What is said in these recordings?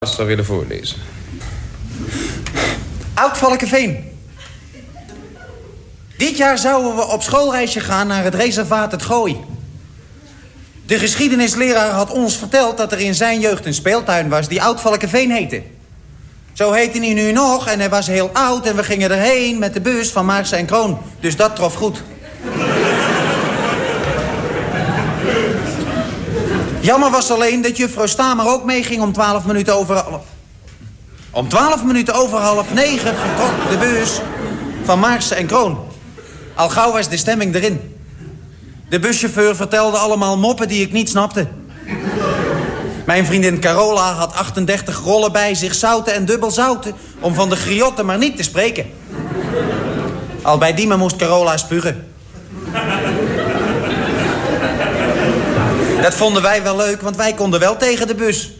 zou willen voorlezen. Oud-Valkenveen. Dit jaar zouden we op schoolreisje gaan naar het reservaat Het Gooi. De geschiedenisleraar had ons verteld dat er in zijn jeugd een speeltuin was die Oud-Valkenveen heette. Zo heette hij nu nog en hij was heel oud en we gingen erheen met de bus van Maarsen en Kroon. Dus dat trof goed. Jammer was alleen dat juffrouw Stamer ook meeging om 12 minuten over half. Om 12 minuten over 8:30 vertrok de bus van Maarsen en Kroon. Al gauw was de stemming erin. De buschauffeur vertelde allemaal moppen die ik niet snapte. Mijn vriendin Carola had 38 rollen bij zich, zouten en dubbel zouten, om van de griotten maar niet te spreken. Al bij Diemen moest Carola spugen. Dat vonden wij wel leuk, want wij konden wel tegen de bus.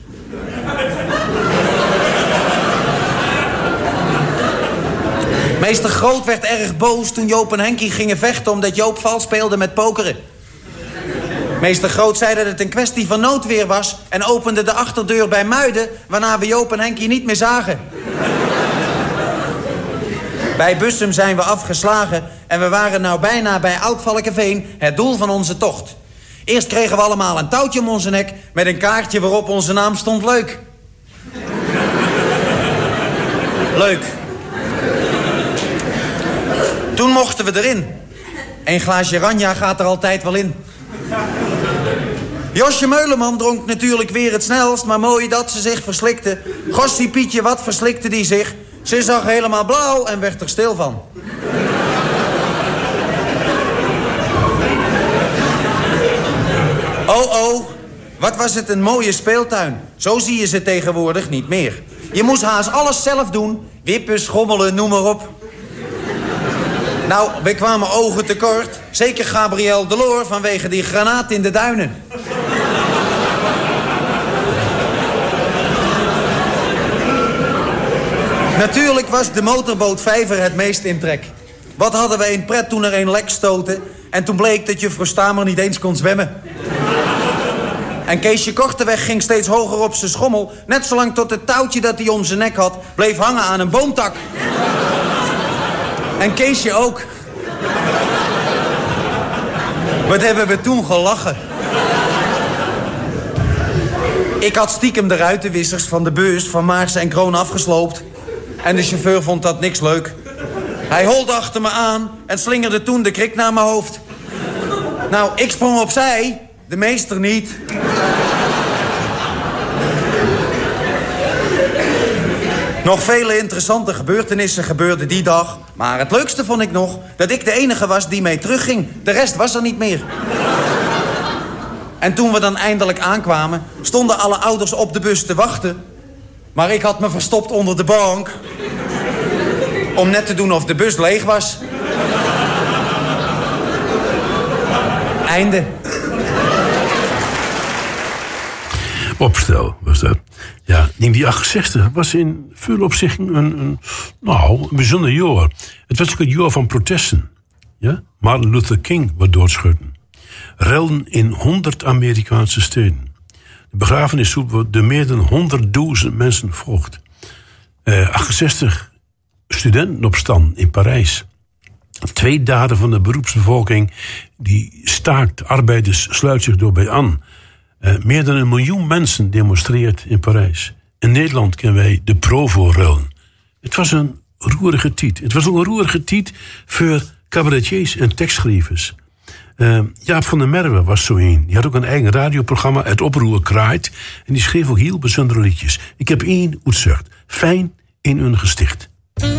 Meester Groot werd erg boos toen Joop en Henkie gingen vechten omdat Joop vals speelde met pokeren. Meester Groot zei dat het een kwestie van noodweer was en opende de achterdeur bij Muiden, waarna we Joop en Henkie niet meer zagen. Bij Bussum zijn we afgeslagen en we waren nou bijna bij Oud-Valkenveen, het doel van onze tocht. Eerst kregen we allemaal een touwtje om onze nek met een kaartje waarop onze naam stond leuk. Leuk. Toen mochten we erin. Een glaasje Ranja gaat er altijd wel in. Josje Meuleman dronk natuurlijk weer het snelst, maar mooi dat ze zich verslikte. Gossie Pietje, wat verslikte die zich? Ze zag helemaal blauw en werd er stil van. Oh, wat was het een mooie speeltuin. Zo zie je ze tegenwoordig niet meer. Je moest haast alles zelf doen. Wippen, schommelen, noem maar op. Nou, we kwamen ogen tekort. Zeker Gabriel Deloor vanwege die granaat in de duinen. Natuurlijk was de motorboot Vijver het meest in trek. Wat hadden we een pret toen er een lek stootte. En toen bleek dat juffrouw Stamer niet eens kon zwemmen. En Keesje Korteweg ging steeds hoger op zijn schommel. Net zolang tot het touwtje dat hij om zijn nek had bleef hangen aan een boomtak. En Keesje ook. Wat hebben we toen gelachen. Ik had stiekem de ruitenwissers van de bus van Maarsen en Kroon afgesloopt. En de chauffeur vond dat niks leuk. Hij holde achter me aan en slingerde toen de krik naar mijn hoofd. Nou, ik sprong opzij, de meester niet. Nog vele interessante gebeurtenissen gebeurden die dag. Maar het leukste vond ik nog dat ik de enige was die mee terugging. De rest was er niet meer. En toen we dan eindelijk aankwamen, stonden alle ouders op de bus te wachten. Maar ik had me verstopt onder de bank. Om net te doen of de bus leeg was. Einde. Opstel was dat. Ja, 1968 was in veel opzichten een bijzonder jaar. Het was ook het jaar van protesten. Ja? Martin Luther King werd doodgeschoten. Relden in 100 Amerikaanse steden. De begrafenis door meer dan 100.000 mensen volgt. 68 studentenopstand in Parijs. 2 derde van de beroepsbevolking die staakt. Arbeiders sluit zich doorbij aan. Meer dan 1 miljoen mensen demonstreert in Parijs. In Nederland kennen wij de Provo-rellen. Het was een roerige tijd. Het was ook een roerige tijd voor cabaretiers en tekstschrijvers. Jaap van der Merwe was zo een. Die had ook een eigen radioprogramma, Het Oproer Kraait. En die schreef ook heel bijzondere liedjes. Ik heb 1 uitzucht. Fijn in een gesticht.